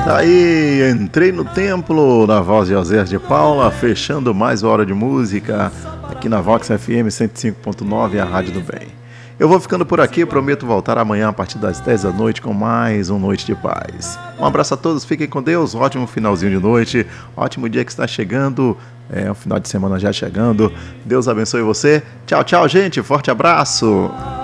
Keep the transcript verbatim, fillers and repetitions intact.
Aí, entrei no templo, na voz de Oséias de Paula, fechando mais uma hora de música, aqui na Vox F M cento e cinco ponto nove, a Rádio do Bem. Eu vou ficando por aqui, prometo voltar amanhã a partir das dez da noite com mais um Noite de Paz. Um abraço a todos, fiquem com Deus, ótimo finalzinho de noite, ótimo dia que está chegando, é o final de semana já chegando. Deus abençoe você. Tchau, tchau, gente, forte abraço.